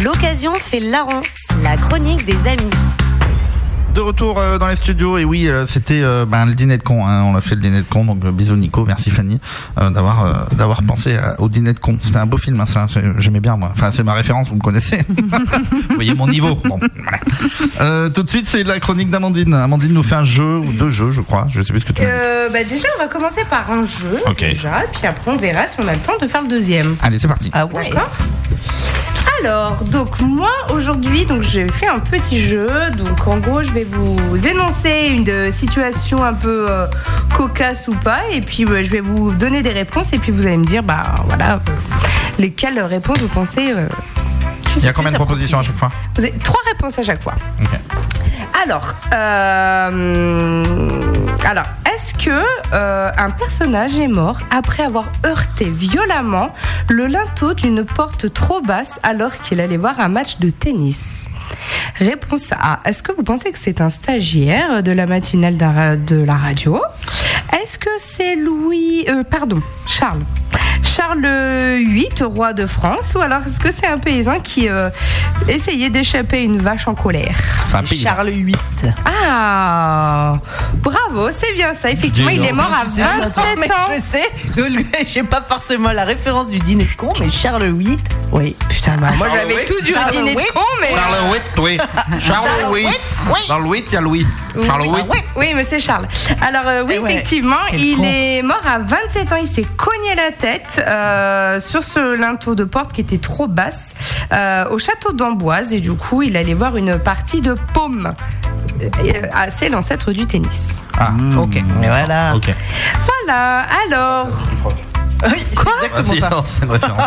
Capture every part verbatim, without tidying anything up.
L'occasion fait larron, la chronique des amis. De retour euh, dans les studios, et oui, euh, c'était euh, ben, le dîner de con, hein. On a fait le dîner de con, donc euh, bisous Nico, merci Fanny euh, d'avoir euh, d'avoir pensé à, au dîner de con. C'était un beau film, hein, ça, j'aimais bien moi, enfin c'est ma référence, vous me connaissez. Vous voyez mon niveau. Bon, voilà. euh, tout de suite c'est la chronique d'Amandine. Amandine nous fait un jeu, ou deux jeux je crois, je sais plus ce que tu euh, bah déjà on va commencer par un jeu, okay. déjà, et puis après on verra si on a le temps de faire le deuxième. Allez c'est parti. Ah ouais. D'accord. Alors, donc moi aujourd'hui, donc j'ai fait un petit jeu. Donc en gros, je vais vous énoncer une situation un peu euh, cocasse ou pas, et puis euh, je vais vous donner des réponses, et puis vous allez me dire, bah voilà, euh, lesquelles réponses vous pensez. Euh, Il y a combien de propositions à chaque fois? Vous avez trois réponses à chaque fois. Okay. Alors, euh, alors, est-ce que euh, un personnage est mort après avoir heurté violemment le linteau d'une porte trop basse alors qu'il allait voir un match de tennis? Réponse A. Est-ce que vous pensez que c'est un stagiaire de la matinale de la radio? Est-ce que c'est Louis... Euh, pardon, Charles Charles huit, roi de France, ou alors est-ce que c'est un paysan qui euh, essayait d'échapper une vache en colère? C'est Charles huit. Ah, bravo, c'est bien ça. Effectivement, il est mort à vingt-sept ans. Je sais, j'ai pas forcément la référence du dîner de con, mais Charles huit, oui. Putain, bah, moi j'avais tout du Charles dîner de con, mais... Charles huit, oui. Charles huit. Dans le huit, il y a Louis. Charles huit. Oui, oui, mais c'est Charles. Alors euh, oui, ouais, effectivement, il con. est mort à vingt-sept ans. Il s'est cogné la tête euh, sur ce linteau de porte qui était trop basse euh, au château d'Amboise, et du coup, il allait voir une partie de paume. Euh, c'est l'ancêtre du tennis. Ah, ok. Et voilà. Okay. Voilà. Alors. Oui, quoi? Exactement ah, ça. C'est une référence.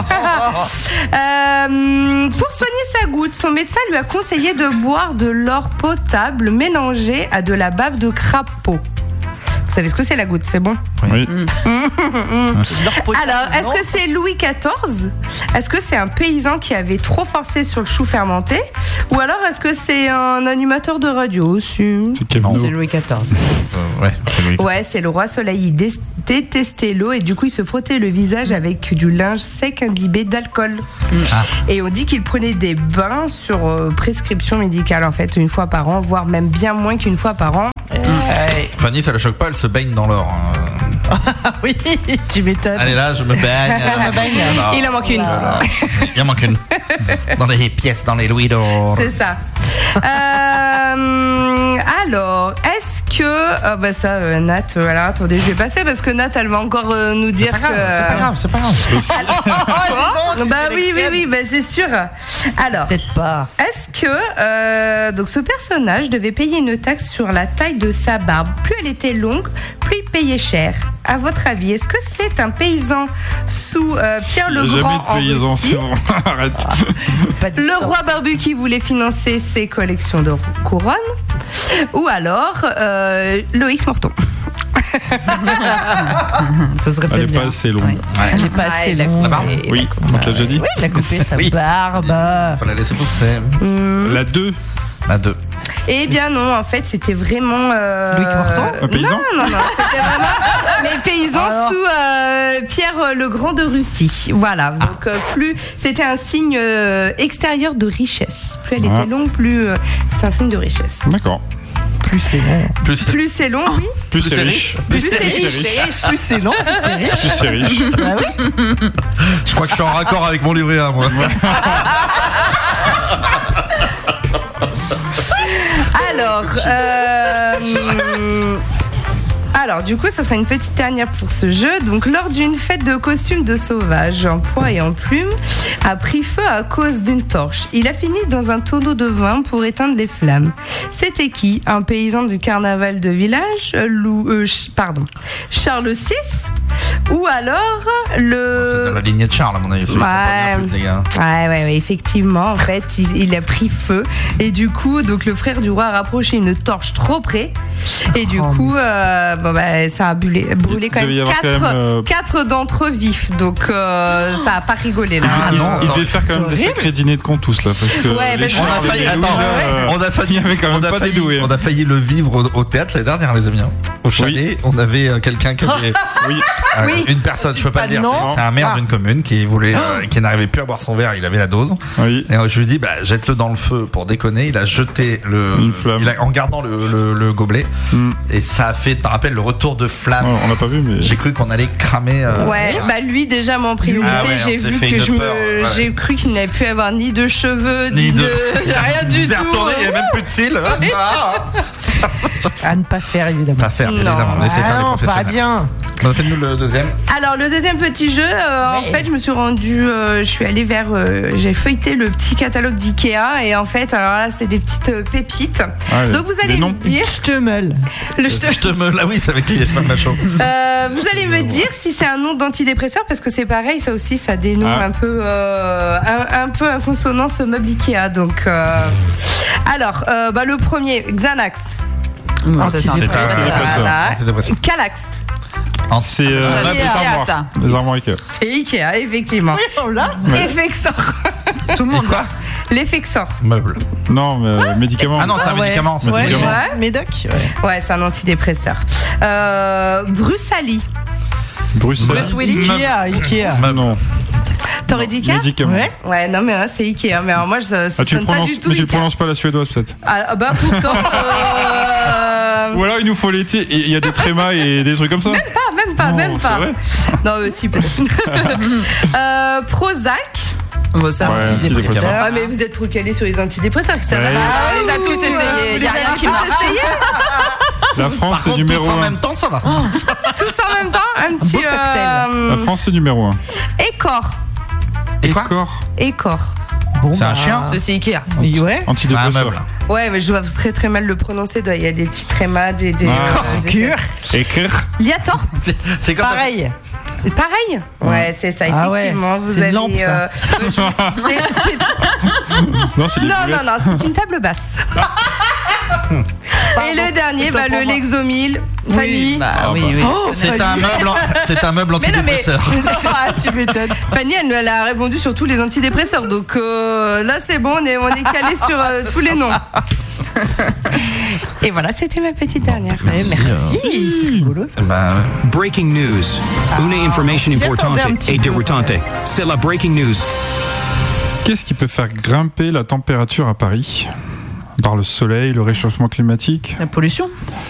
euh, pour soigner sa goutte, son médecin lui a conseillé de boire de l'or potable mélangé à de la bave de crapaud. Vous savez ce que c'est la goutte, c'est bon? Oui. Mmh. Alors, est-ce que c'est Louis quatorze? Est-ce que c'est un paysan qui avait trop forcé sur le chou fermenté? Ou alors est-ce que c'est un animateur de radio aussi? C'est Kevin. C'est Louis quatorze. Euh, ouais, c'est Louis. Ouais, c'est le roi Soleil. Il dé- détestait l'eau, et du coup il se frottait le visage avec du linge sec imbibé d'alcool. Ah. Et on dit qu'il prenait des bains sur euh, prescription médicale, en fait, une fois par an, voire même bien moins qu'une fois par an. Ouais. Fanny, ça la choque pas, elle se baigne dans l'or. Hein. Oui, tu m'étonnes. Allez là, je me baigne. Je me baigne. Alors, Il en manque une. voilà. Il en manque une. Dans les pièces, dans les louis d'or. C'est ça. euh, alors, est-ce que... Oh bah ça, euh, Nat, euh, alors attendez, je vais passer parce que Nat, elle va encore euh, nous dire c'est que... C'est pas grave, c'est pas grave. Oh, Bah oui, oui, oui, bah c'est sûr. Alors, peut-être pas. est-ce que euh, donc ce personnage devait payer une taxe sur la taille de sa barbe? Plus elle était longue, plus il payait cher. À votre avis, est-ce que c'est un paysan sous euh, Pierre le Grand en paysan, Russie? Arrête. Le roi barbu qui voulait financer ses collections de couronnes? Ou alors euh, Loïc Morton? Ça serait Elle peut-être est bien. pas assez longue. Ouais. Elle est pas Ah, assez il a longue. coupé. La barbe? Oui, on te l'a déjà dit. Oui, il a coupé sa Oui. barbe. Faut la laisser pousser. La deux. La deux. Eh bien non, en fait, c'était vraiment... Euh... Loïc Morton, un paysan? Non, non, non, c'était vraiment les paysans Alors sous euh, Pierre le Grand de Russie. Voilà, donc euh, plus... C'était un signe euh, extérieur de richesse. Plus elle Ah. était longue, plus euh, c'était un signe de richesse. D'accord. Plus c'est long. Plus, Plus c'est long, oui. Plus c'est riche. Plus c'est riche. Plus c'est long, plus c'est riche. Plus c'est riche. Bah oui. je crois que je suis en raccord avec mon livret A, moi. Alors, euh, alors, du coup, ça sera une petite dernière pour ce jeu. Donc, lors d'une fête de costumes de sauvage en pois et en plumes, a pris feu à cause d'une torche. Il a fini dans un tonneau de vin pour éteindre les flammes. C'était qui? Un paysan du carnaval de village, Lou, euh, ch- pardon, Charles six? Ou alors le... C'est dans la lignée de Charles, à mon avis. Ils sont pas bien foutus, les gars. Ouais, ouais, ouais, effectivement, en fait, il, il a pris feu. Et du coup, donc le frère du roi a rapproché une torche trop près. Et du Oh, coup, mais euh, bon, bah, ça a brûlé, brûlé quand Il devait y même avoir quatre, quand même, euh, quatre d'entre eux vifs. Donc, euh, ça a pas rigolé là. Ah non, Il ça- devait faire quand même des horrible. sacrés dîners de cons tous là. Parce que Ouais, les mais chiens On a avec failli, les attends, louis, là, euh, on a failli, il y avait quand même on a pas failli, des doués, hein. on a failli le vivre au, au théâtre l'année dernière, les amis. hein. au chalet, on avait euh, quelqu'un qui avait Oui. euh, Oui. une personne, je peux pas pas le dire, non. c'est, c'est un maire Ah. d'une commune qui voulait, euh, qui n'arrivait plus à boire son verre, il avait la dose. Oui. Et euh, je lui dis, bah jette-le dans le feu pour déconner. Il a jeté le, Une flamme. il a, en gardant le, le, le gobelet, Mm. et ça a fait, tu te rappelles, le retour de flamme. Ouais, on l'a pas vu, mais. J'ai cru qu'on allait cramer. euh, Ouais, bah lui déjà en priorité, Ah ouais, j'ai on s'est vu fait que une je peur, me, ouais. j'ai cru qu'il n'avait pu avoir ni de cheveux, ni, Ni de. rien du Il s'est tout. retourné, il n'y avait même plus de cils. Ah, À ne pas faire, évidemment. pas faire, bien Non. évidemment. Laissez faire Ah les non, pas professionnels. bien. On fait nous le deuxième. Alors le deuxième petit jeu, euh, en Ouais. fait, je me suis rendue, euh, je suis allée vers, euh, j'ai feuilleté le petit catalogue d'Ikea et en fait, alors là, c'est des petites euh, pépites. Ah, Donc vous allez les me noms. dire, Stemel. le, Je te me. Là, oui, c'est avec qui pas ma chaud. euh, vous allez me dire si c'est un nom d'antidépresseur parce que c'est pareil, ça aussi, ça dénoue Ah. un peu, euh, un, un peu un consonance meuble Ikea. Donc, euh, alors, euh, bah, le premier, Xanax. Moi, ça, c'est un C'est truc, un- ça. c'est pas ça. Voilà. C'est dépressif. Calax. C'est euh, Ça, les c'est armoires. ça. Les armoires Ikea. C'est Ikea, effectivement. Oh là. Effexor. Tout le monde. Quoi L'Effexor. Meuble. Non, mais euh, médicaments. Ah non, c'est un Ah ouais. médicament. c'est un Ouais, médicament. Ouais. Médoc. Ouais. Ouais, c'est un antidépresseur. Euh, Brusali. Bruxelles. Bruce Willis. Ikea, Ikea. Ah non. T'aurais dit Ikea? Médicaments. Ouais. Ouais, non, mais là, c'est Ikea. Mais alors, moi, je, ça Ah, tu le sonne pas prononces, du tout mais tu le Ikea. prononces pas la suédoise peut-être. Ah, bah, pourtant. euh, Ou alors il nous faut l'été et il y a des trémas et des trucs comme ça. Même pas, même pas, Non, même c'est pas. vrai. Non, euh, si, peut-être. euh, Prozac. Bon, ça, Ouais, Antidépresseur. Ah, mais vous êtes trop calés sur les antidépresseurs. Ça va Ouais. pas. On les a tous ouh, essayés. vous Il les y a avez rien qui tous marche. essayés. La France Par c'est contre, numéro tous en un. même temps, ça va. Tous en même temps, un petit. beau cocktail. La France c'est numéro un. Écor. Et quoi Corps Écor. Bon, C'est un bah, chien. c'est c'est Ikea. et Ouais. C'est un antidépresseur. meuble. Ouais, mais je dois très très mal le prononcer. Il y a des petits trémas, des. des Ah. des- Cure. Écrire. Liator. C'est, c'est comme Pareil. Pareil. Ouais, c'est ça, Ah ouais, effectivement. Vous c'est une avez. lampe, ça. euh, je- c'est- Non, c'est les non, non, boulettes. non, c'est une table basse. Et le dernier, autant bah, pour le moi. Lexomil. Fanny. Bah Ah, oui, bah. oui. Oh, C'est Fanny. un meuble, en- c'est un meuble Mais non, mais- antidépresseur. Ah, tu m'étonnes. Fanny, elle, elle a répondu sur tous les antidépresseurs. Donc euh, là, c'est bon, on est, on est calé sur euh, tous les noms. Et voilà, c'était ma petite dernière. Eh, Merci. C'est rigolo, ça. Bah, Breaking news. Une information on s'y importante attendait un petit et peu, déroutante. ouais. C'est la breaking news. Qu'est-ce qui peut faire grimper la température à Paris? Par le soleil, le réchauffement climatique. La pollution.